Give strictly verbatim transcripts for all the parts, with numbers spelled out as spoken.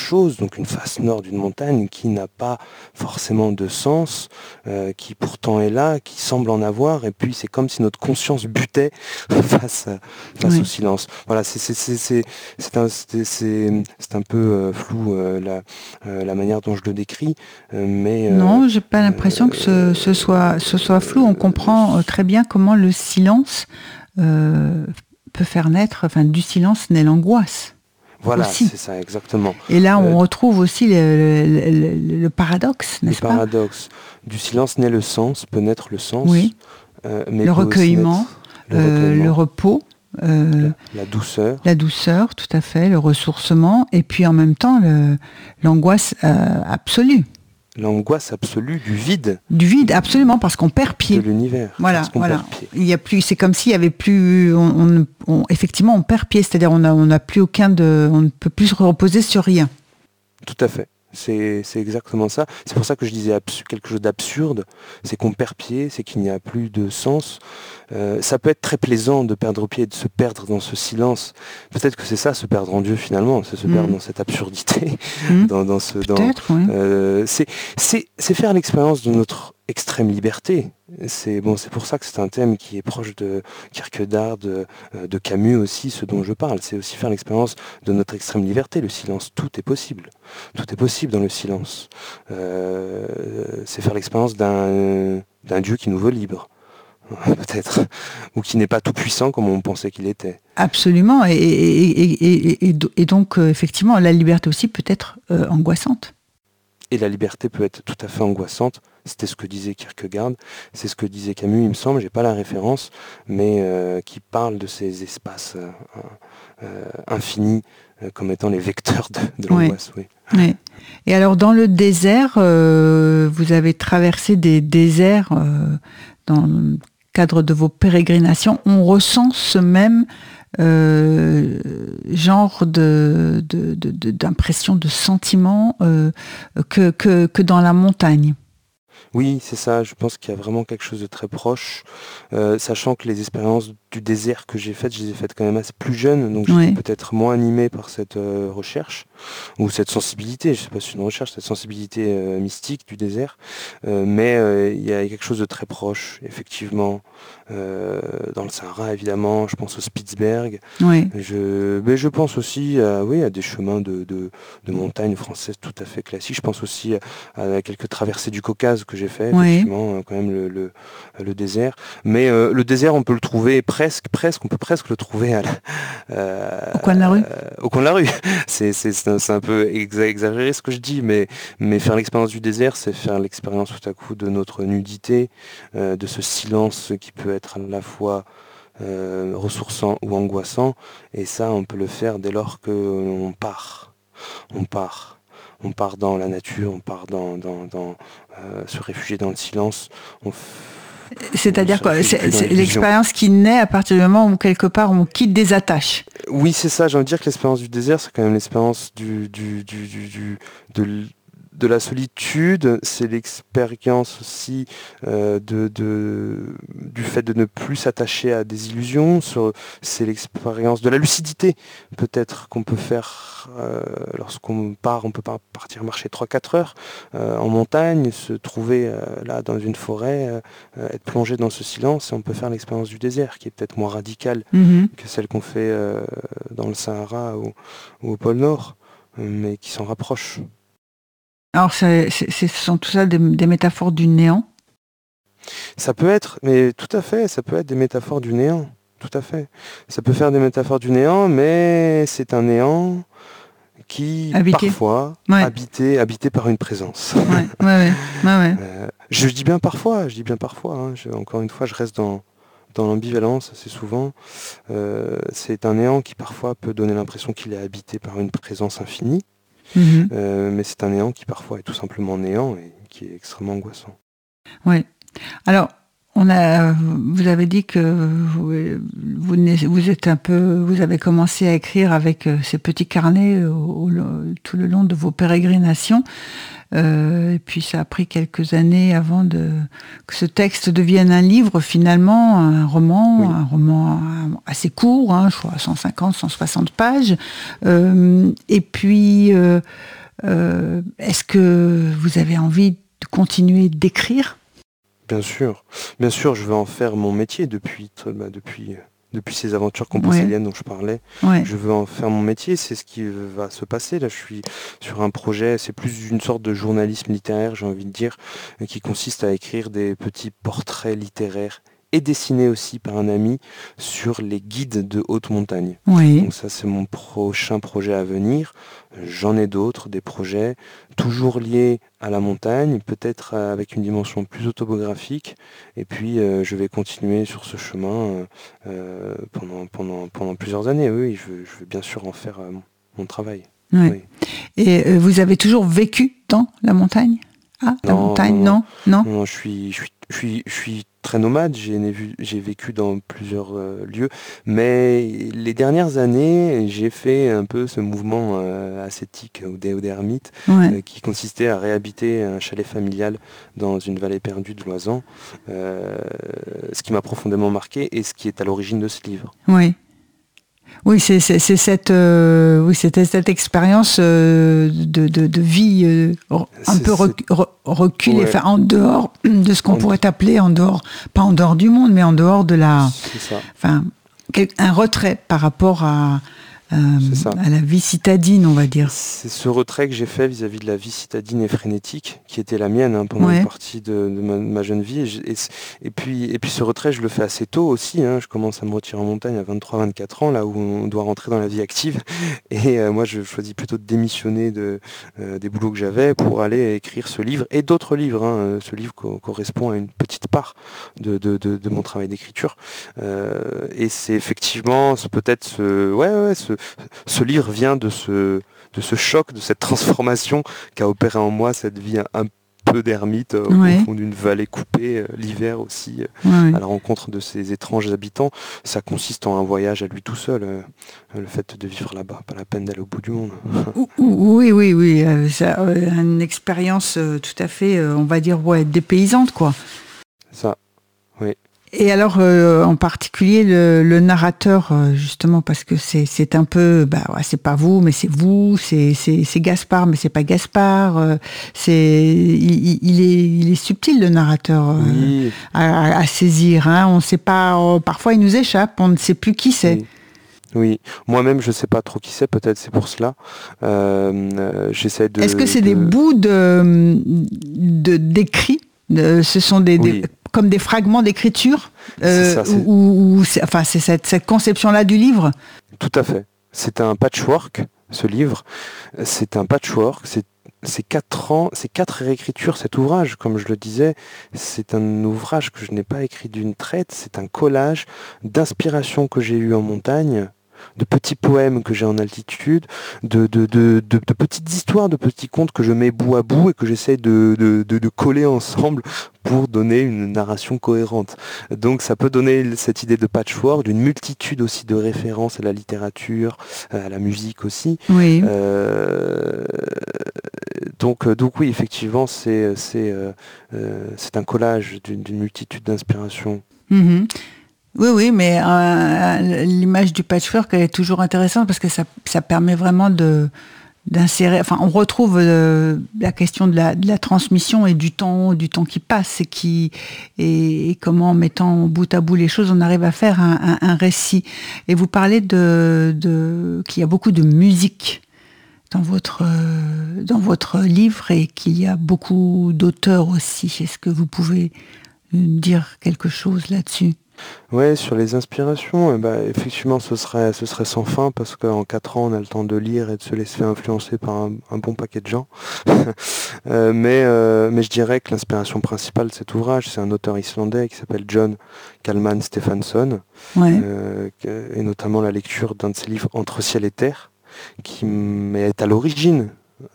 chose, donc une face nord d'une montagne qui n'a pas forcément de sens, euh, qui pourtant est là, qui semble en avoir, et puis c'est comme si notre conscience butait face, à, face Oui. au silence. Voilà, c'est, c'est, c'est, c'est, c'est, un, c'est, c'est, c'est un peu euh, flou euh, la, euh, la manière dont je le décris, euh, mais... Euh, non, j'ai pas l'impression que ce, ce, soit, ce soit flou. On comprend euh, très bien comment le silence euh, peut faire naître, enfin du silence naît l'angoisse. Voilà, Aussi. c'est ça, exactement. Et là, on Euh, retrouve aussi le, le, le, le paradoxe, n'est-ce le pas ? paradoxe. Du silence naît le sens, peut naître le sens, Oui. euh, mais Le peut recueillement, aussi naître le euh, recueillement, le repos, euh, la, la douceur. la douceur, tout à fait, le ressourcement, et puis en même temps, le, l'angoisse euh, absolue. L'angoisse absolue du vide. Du vide, absolument, parce qu'on perd pied. De l'univers. Voilà, parce qu'on voilà. perd pied. Il y a plus, c'est comme s'il y avait plus, on, on, on, effectivement, on perd pied, c'est-à-dire on a, on n'a plus aucun de, on ne peut plus se reposer sur rien. Tout à fait. C'est, c'est exactement ça. C'est pour ça que je disais absu- quelque chose d'absurde. C'est qu'on perd pied, c'est qu'il n'y a plus de sens. Euh, ça peut être très plaisant de perdre pied, de se perdre dans ce silence. Peut-être que c'est ça, se perdre en Dieu finalement, c'est se Mmh. perdre dans cette absurdité. Mmh. dans, dans ce, Peut-être, dans, oui. euh, c'est, c'est, c'est faire l'expérience de notre extrême liberté. C'est, bon, c'est pour ça que c'est un thème qui est proche de Kierkegaard, de, de Camus aussi, ce dont je parle. C'est aussi faire l'expérience de notre extrême liberté, le silence. Tout est possible. Tout est possible dans le silence. Euh, c'est faire l'expérience d'un, d'un Dieu qui nous veut libres, peut-être, ou qui n'est pas tout puissant comme on pensait qu'il était. Absolument, et, et, et, et, et donc euh, effectivement, la liberté aussi peut être euh, angoissante. Et la liberté peut être tout à fait angoissante. C'était ce que disait Kierkegaard, c'est ce que disait Camus, il me semble, j'ai pas la référence, mais euh, qui parle de ces espaces euh, euh, infinis euh, comme étant les vecteurs de, de l'angoisse. Oui. Oui. Oui. Et alors dans le désert, euh, vous avez traversé des déserts euh, dans le cadre de vos pérégrinations. On ressent ce même euh, genre de, de, de, de, d'impression, de sentiment euh, que, que, que dans la montagne. Oui, c'est ça, je pense qu'il y a vraiment quelque chose de très proche, euh, sachant que les expériences du désert que j'ai faites, je les ai faites quand même assez plus jeune, donc j'étais Oui. peut-être moins animé par cette euh, recherche, ou cette sensibilité, je ne sais pas si c'est une recherche, cette sensibilité euh, mystique du désert, euh, mais euh, il y a quelque chose de très proche, effectivement, euh, dans le Sahara évidemment, je pense au Spitzberg, Oui. je, mais je pense aussi à, oui, à des chemins de, de, de montagne françaises tout à fait classiques, je pense aussi à, à quelques traversées du Caucase que j'ai fait, Oui. effectivement, quand même le, le, le désert. Mais euh, le désert, on peut le trouver presque, presque, on peut presque le trouver à la, euh, Au coin de la rue. euh, au coin de la rue. C'est, c'est, c'est, un, c'est un peu exa- exagéré ce que je dis, mais, mais faire l'expérience du désert, c'est faire l'expérience tout à coup de notre nudité, euh, de ce silence qui peut être à la fois euh, ressourçant ou angoissant. Et ça, on peut le faire dès lors qu'on part. On part. On part dans la nature, on part dans, dans, dans euh, se réfugier dans le silence. On f... C'est-à-dire quoi, c'est, c'est l'expérience qui naît à partir du moment où quelque part on quitte des attaches. Oui, c'est ça. J'ai envie de dire que l'expérience du désert, c'est quand même l'expérience du, du, du, du, du de, de la solitude. C'est l'expérience aussi euh, de, de, du fait de ne plus s'attacher à des illusions. C'est l'expérience de la lucidité, peut-être, qu'on peut faire euh, lorsqu'on part. On peut pas partir marcher trois quatre heures euh, en montagne, se trouver euh, là dans une forêt, euh, être plongé dans ce silence, et on peut faire l'expérience du désert, qui est peut-être moins radicale Mm-hmm. que celle qu'on fait euh, dans le Sahara ou, ou au pôle Nord, mais qui s'en rapproche. Alors, c'est, c'est, ce sont tout ça des, des métaphores du néant. Ça peut être, mais tout à fait, ça peut être des métaphores du néant, tout à fait. Ça peut faire des métaphores du néant, mais c'est un néant qui, habité. parfois, ouais. habité, habité par une présence. Ouais, ouais, ouais, ouais, ouais. euh, je dis bien parfois, je dis bien parfois. Hein, je, encore une fois, je reste dans dans l'ambivalence assez souvent. Euh, c'est un néant qui parfois peut donner l'impression qu'il est habité par une présence infinie. Mm-hmm. Euh, mais c'est un néant qui parfois est tout simplement néant et qui est extrêmement angoissant. Oui. Alors, on a, vous avez dit que vous, vous, vous êtes un peu, vous avez commencé à écrire avec ces petits carnets au, au, tout le long de vos pérégrinations. Euh, et puis ça a pris quelques années avant de, que ce texte devienne un livre, finalement, un roman, oui. un roman assez court, hein, je crois cent cinquante, cent soixante pages. Euh, et puis, euh, euh, est-ce que vous avez envie de continuer d'écrire ? Bien sûr, bien sûr, je veux en faire mon métier depuis, bah, depuis, depuis ces aventures composteliennes dont je parlais. Ouais. Je veux en faire mon métier, c'est ce qui va se passer. Là, je suis sur un projet, c'est plus une sorte de journalisme littéraire, j'ai envie de dire, qui consiste à écrire des petits portraits littéraires et dessinés aussi par un ami sur les guides de haute montagne. Oui. Donc ça, c'est mon prochain projet à venir. J'en ai d'autres, des projets toujours liés à la montagne, peut-être avec une dimension plus autobiographique. Et puis, euh, je vais continuer sur ce chemin euh, pendant, pendant, pendant plusieurs années. Oui, je veux, je veux bien sûr en faire euh, mon, mon travail. Oui. Oui. Et euh, vous avez toujours vécu dans la montagne ? Ah, la Non, montagne, non, non, non. non, je suis, je suis, je suis, je suis très nomade. J'ai vu- j'ai vécu dans plusieurs euh, lieux, mais les dernières années, j'ai fait un peu ce mouvement euh, ascétique ou dé- ou d'ermite Ouais. euh, qui consistait à réhabiter un chalet familial dans une vallée perdue de l'Oisans, euh, ce qui m'a profondément marqué et ce qui est à l'origine de ce livre. Oui. Oui, c'est, c'est, c'est cette, euh, oui, c'était cette expérience euh, de, de, de vie euh, un C'est- peu rec- c'est- re- reculée, ouais, enfin, en dehors de ce qu'on en- pourrait appeler en dehors, pas en dehors du monde, mais en dehors de la, c'est ça, enfin, quel- un retrait par rapport à, euh, c'est ça. à la vie citadine, on va dire. C'est ce retrait que j'ai fait vis-à-vis de la vie citadine et frénétique, qui était la mienne hein, pendant Ouais. une partie de, de ma, de ma jeune vie. Et, je- et c- et puis, et puis ce retrait, je le fais assez tôt aussi. hein. Je commence à me retirer en montagne à vingt-trois vingt-quatre ans, là où on doit rentrer dans la vie active. Et euh, moi, je choisis plutôt de démissionner de, euh, des boulots que j'avais pour aller écrire ce livre et d'autres livres. hein. Ce livre co- correspond à une petite part de, de, de, de mon travail d'écriture. Euh, et c'est effectivement ce- peut-être ce, ouais, ouais, ce, ce livre vient de ce, de ce choc, de cette transformation qu'a opéré en moi cette vie un, un peu d'ermite euh, Ouais. au fond d'une vallée coupée, euh, l'hiver aussi, euh, Ouais. à la rencontre de ces étranges habitants. Ça consiste en un voyage à lui tout seul, euh, le fait de vivre là-bas, pas la peine d'aller au bout du monde. Ou- ou- Oui, oui, oui, euh, ça, euh, une expérience euh, tout à fait, euh, on va dire, ouais, dépaysante, quoi. Ça, oui. Et alors, euh, en particulier, le, le narrateur, euh, justement, parce que c'est, c'est un peu, bah, ouais, c'est pas vous, mais c'est vous, c'est, c'est, c'est Gaspard, mais c'est pas Gaspard. euh, c'est, il, il est, il est subtil, le narrateur, euh, Oui, à, à- à saisir. Hein. On sait pas, euh, parfois il nous échappe, on ne sait plus qui c'est. oui. Oui, moi-même je sais pas trop qui c'est, peut-être c'est pour cela. Euh, euh, j'essaie de... Est-ce que c'est de- des bouts de, de d'écrits de- Ce sont des, des- Oui. comme des fragments d'écriture euh, C'est ça, c'est- ou, ou c'est, enfin, c'est cette, cette conception-là du livre. Tout à fait. C'est un patchwork, ce livre. C'est un patchwork. C'est c'est quatre ans, c'est quatre réécritures, cet ouvrage, comme je le disais. C'est un ouvrage que je n'ai pas écrit d'une traite. C'est un collage d'inspirations que j'ai eues en montagne, de petits poèmes que j'ai en altitude, de, de, de, de- de petites histoires, de petits contes que je mets bout à bout et que j'essaie de, de, de- de coller ensemble pour donner une narration cohérente. Donc ça peut donner cette idée de patchwork, d'une multitude aussi de références à la littérature, à la musique aussi. Oui. Euh, donc, euh, donc oui, effectivement, c'est, c'est, euh, euh, c'est un collage d'une, d'une multitude d'inspirations. Mhm. Oui, oui, mais euh, l'image du patchwork, elle est toujours intéressante parce que ça, ça permet vraiment de d'insérer. Enfin, on retrouve euh, la question de la, de la transmission et du temps, du temps qui passe et qui et, et comment, en mettant bout à bout les choses, on arrive à faire un, un, un récit. Et vous parlez de, de qu'il y a beaucoup de musique dans votre euh, dans votre livre et qu'il y a beaucoup d'auteurs aussi. Est-ce que vous pouvez dire quelque chose là-dessus? Ouais, sur les inspirations, eh ben, effectivement, ce serait, ce serait sans fin parce qu'en quatre ans, on a le temps de lire et de se laisser influencer par un, un bon paquet de gens. Euh, mais, euh, mais je dirais que l'inspiration principale de cet ouvrage, c'est un auteur islandais qui s'appelle John Kalman Stephenson, Ouais. euh, que- et notamment la lecture d'un de ses livres Entre ciel et terre, qui m- est à l'origine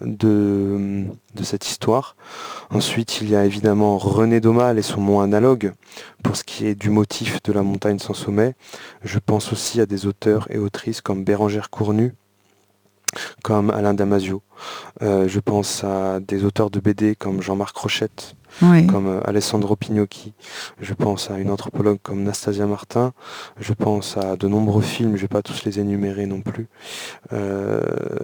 de, de cette histoire. Ensuite, il y a évidemment René Daumal et son mot analogue pour ce qui est du motif de la montagne sans sommet. Je pense aussi à des auteurs et autrices comme Bérengère Cournu comme Alain Damasio. Euh, je pense à des auteurs de B D comme Jean-Marc Rochette, Oui. comme euh, Alessandro Pignocchi. Je pense à une anthropologue comme Nastasia Martin. Je pense à de nombreux films, je ne vais pas tous les énumérer non plus. Euh,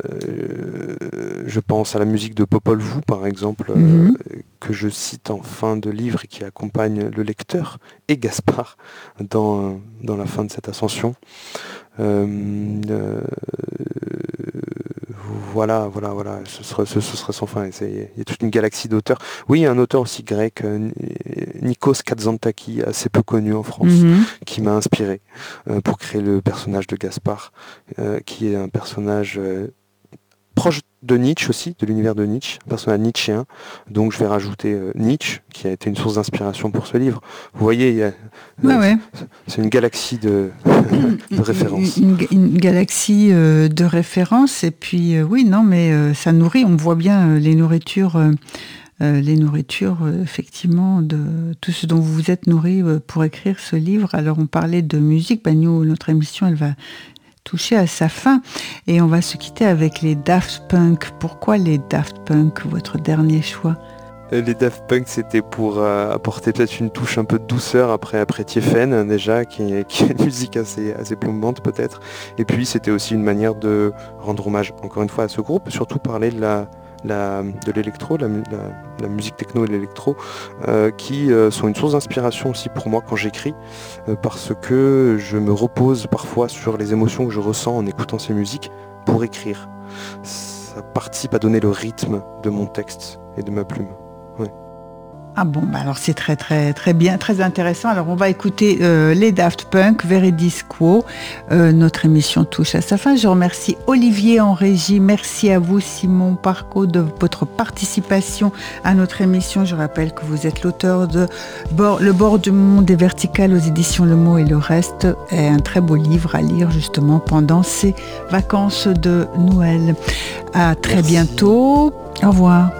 je pense à la musique de Popol Vuh, par exemple, Mhm. euh, que je cite en fin de livre et qui accompagne le lecteur et Gaspard dans, dans la fin de cette ascension. Euh, euh, voilà, voilà, voilà, ce serait, ce, ce serait sans fin. Il y a toute une galaxie d'auteurs. Oui, il y a un auteur aussi grec, euh, Nikos Kazantzakis, assez peu connu en France, Mhm. qui m'a inspiré euh, pour créer le personnage de Gaspard, euh, qui est un personnage euh, proche de Nietzsche aussi, de l'univers de Nietzsche, un personnage nietzschéen. Donc je vais rajouter euh, Nietzsche, qui a été une source d'inspiration pour ce livre. Vous voyez, il y a, Ouais, euh, ouais. c'est une galaxie de, de références. Une, une galaxie euh, de références. Et puis, euh, oui, non, mais euh, ça nourrit. On voit bien euh, les nourritures, euh, euh, les nourritures, euh, effectivement, de tout ce dont vous vous êtes nourri euh, pour écrire ce livre. Alors, on parlait de musique. Ben, nous, notre émission, elle va toucher à sa fin. Et on va se quitter avec les Daft Punk. Pourquoi les Daft Punk, votre dernier choix ? Les Daft Punk, c'était pour euh, apporter peut-être une touche un peu de douceur après, après Tiefen, déjà, qui, qui est une musique assez, assez plombante peut-être. Et puis c'était aussi une manière de rendre hommage, encore une fois, à ce groupe, surtout parler de la, la, de l'électro, la, la, la musique techno et l'électro, euh, qui euh, sont une source d'inspiration aussi pour moi quand j'écris, euh, parce que je me repose parfois sur les émotions que je ressens en écoutant ces musiques pour écrire. Ça participe à donner le rythme de mon texte et de ma plume. Ah bon, bah alors c'est très très très bien, très intéressant. Alors on va écouter euh, les Daft Punk, Veridis Quo. Euh, notre émission touche à sa fin. Je remercie Olivier en régie. Merci à vous Simon Parco de votre participation à notre émission. Je rappelle que vous êtes l'auteur de Le bord du monde est vertical aux éditions Le Mot et le Reste. Est un très beau livre à lire justement pendant ces vacances de Noël. À très Merci. bientôt. Au revoir.